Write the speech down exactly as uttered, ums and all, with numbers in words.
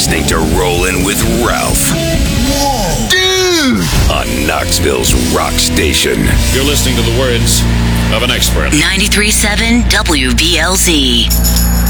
listening to Rollin' with Ralph. Whoa. Dude! On Knoxville's rock station. You're listening to the words of an expert. ninety-three point seven W B L Z.